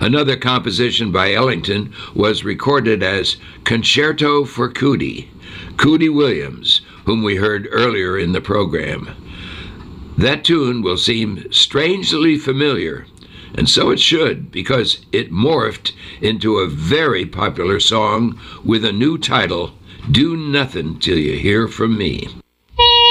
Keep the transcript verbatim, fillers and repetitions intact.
Another composition by Ellington was recorded as Concerto for Cootie, Cootie Williams, whom we heard earlier in the program. That tune will seem strangely familiar, and so it should, because it morphed into a very popular song with a new title, Do Nothing Till You Hear From Me.